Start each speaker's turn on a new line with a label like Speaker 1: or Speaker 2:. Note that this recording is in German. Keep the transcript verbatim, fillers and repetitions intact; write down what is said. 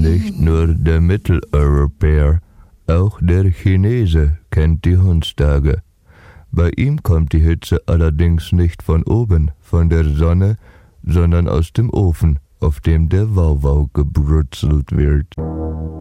Speaker 1: Nicht nur der Mitteleuropäer, auch der Chinese kennt die Hundstage. Bei ihm kommt die Hitze allerdings nicht von oben, von der Sonne, sondern aus dem Ofen, auf dem der Wauwau gebrutzelt wird.